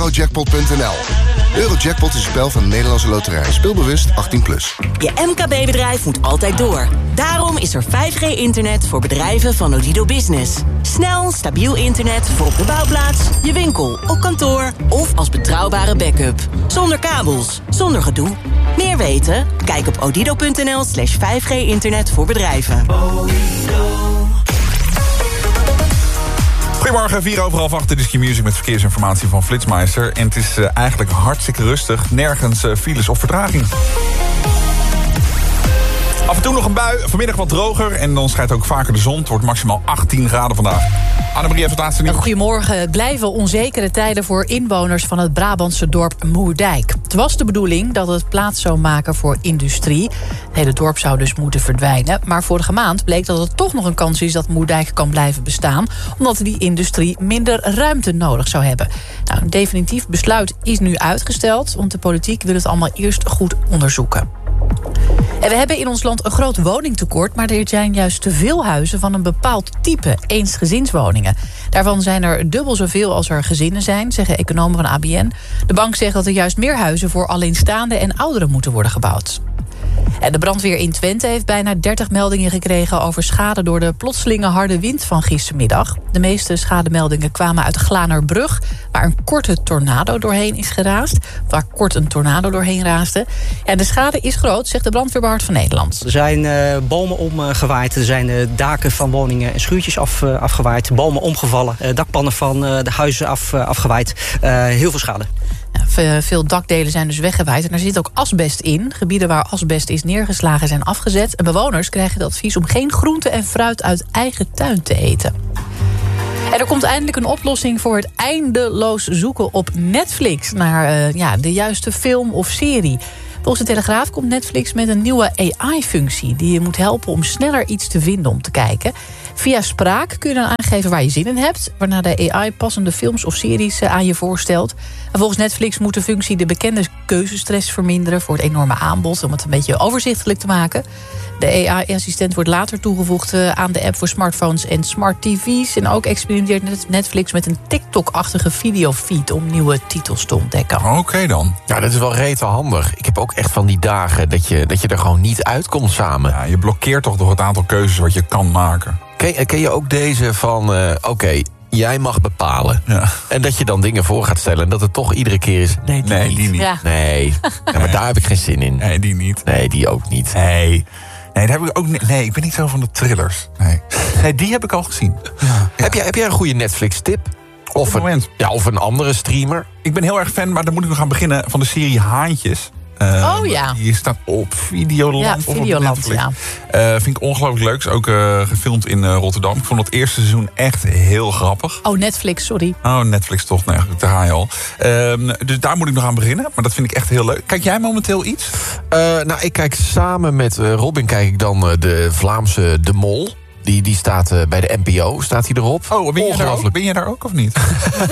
Eurojackpot.nl. Eurojackpot is een spel van de Nederlandse Loterij. Speelbewust 18+. Je MKB-bedrijf moet altijd door. Daarom is er 5G-internet voor bedrijven van Odido Business. Snel, stabiel internet voor op de bouwplaats, je winkel, op kantoor of als betrouwbare backup. Zonder kabels, zonder gedoe. Meer weten? Kijk op odido.nl/5G-internet voor bedrijven. Goedemorgen, 4:08. Dit is Q-Music met verkeersinformatie van Flitsmeister. En het is eigenlijk hartstikke rustig. Nergens files of vertraging. Af en toe nog een bui, vanmiddag wat droger. En dan schijnt ook vaker de zon. Het wordt maximaal 18 graden vandaag. Annemarie heeft het laatste nieuws. Goedemorgen. Het blijven onzekere tijden voor inwoners van het Brabantse dorp Moerdijk. Het was de bedoeling dat het plaats zou maken voor industrie. Het hele dorp zou dus moeten verdwijnen. Maar vorige maand bleek dat er toch nog een kans is dat Moerdijk kan blijven bestaan, omdat die industrie minder ruimte nodig zou hebben. Nou, een definitief besluit is nu uitgesteld, want de politiek wil het allemaal eerst goed onderzoeken. En we hebben in ons land een groot woningtekort, maar er zijn juist te veel huizen van een bepaald type, eensgezinswoningen. Daarvan zijn er dubbel zoveel als er gezinnen zijn, zeggen economen van ABN. De bank zegt dat er juist meer huizen voor alleenstaanden en ouderen moeten worden gebouwd. En de brandweer in Twente heeft bijna 30 meldingen gekregen over schade door de plotselinge harde wind van gistermiddag. De meeste schademeldingen kwamen uit Glanerbrug, waar een korte tornado doorheen is geraast. Waar kort een tornado doorheen raasde. En de schade is groot, zegt de brandweerbeheer van Nederland. Er zijn bomen omgewaaid, er zijn daken van woningen en schuurtjes afgewaaid. Bomen omgevallen, dakpannen van de huizen afgewaaid. Heel veel schade. Veel dakdelen zijn dus weggewaaid en er zit ook asbest in. Gebieden waar asbest is neergeslagen zijn afgezet. En bewoners krijgen het advies om geen groente en fruit uit eigen tuin te eten. En er komt eindelijk een oplossing voor het eindeloos zoeken op Netflix naar de juiste film of serie. Volgens de Telegraaf komt Netflix met een nieuwe AI-functie die je moet helpen om sneller iets te vinden om te kijken. Via spraak kun je dan aangeven waar je zin in hebt, waarna de AI passende films of series aan je voorstelt. En volgens Netflix moet de functie de bekende keuzestress verminderen voor het enorme aanbod, om het een beetje overzichtelijk te maken. De AI-assistent wordt later toegevoegd aan de app voor smartphones en smart tv's. En ook experimenteert Netflix met een TikTok-achtige videofeed om nieuwe titels te ontdekken. Oké dan. Ja, dat is wel rete handig. Ik heb ook echt van die dagen dat je er gewoon niet uitkomt samen. Ja, je blokkeert toch door het aantal keuzes wat je kan maken. Ken je ook deze van, oké, jij mag bepalen. Ja. En dat je dan dingen voor gaat stellen en dat het toch iedere keer is, nee, die niet. Ja. Nee, ja, maar daar heb ik geen zin in. Nee, die niet. Nee, die ook niet. Nee, daar heb ik ook niet. Nee, ik ben niet zo van de thrillers. Nee, die heb ik al gezien. Ja. Heb jij een goede Netflix-tip? Of een andere streamer? Ik ben heel erg fan, maar dan moet ik nog aan beginnen, van de serie Haantjes. Die staat op Videoland. Ja, Videoland, ja. Vind ik ongelooflijk leuk. Is ook gefilmd in Rotterdam. Ik vond het eerste seizoen echt heel grappig. Oh, Netflix, sorry. Oh, Netflix toch. Nee, daar ga je al. Dus daar moet ik nog aan beginnen. Maar dat vind ik echt heel leuk. Kijk jij momenteel iets? Ik kijk samen met Robin kijk ik dan de Vlaamse De Mol. Die staat bij de NPO, staat hij erop. Oh, ben je daar ook of niet?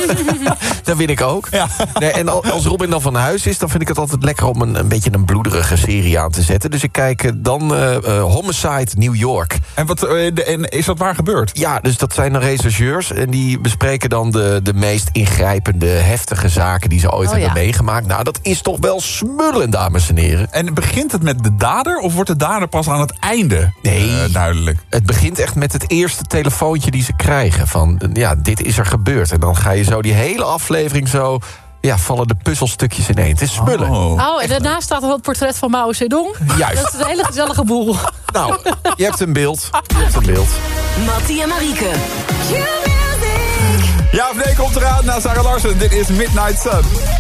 Dat win ik ook. Ja. Nee, en als Robin dan van huis is, dan vind ik het altijd lekker om een beetje een bloederige serie aan te zetten. Dus ik kijk dan Homicide New York. En is dat waar gebeurd? Ja, dus dat zijn dan rechercheurs. En die bespreken dan de meest ingrijpende, heftige zaken die ze ooit hebben meegemaakt. Nou, dat is toch wel smullen, dames en heren. En begint het met de dader of wordt de dader pas aan het einde duidelijk? Het begint echt met het eerste telefoontje die ze krijgen. Van, dit is er gebeurd. En dan ga je zo die hele aflevering zo... Ja, vallen de puzzelstukjes ineen. Het is smullen. Oh, en daarnaast staat er wel het portret van Mao Zedong. Juist. Dat is een hele gezellige boel. Nou, je hebt een beeld. Mattie en Marieke. Ja of nee komt eraan na Sarah Larsen. Dit is Midnight Sun.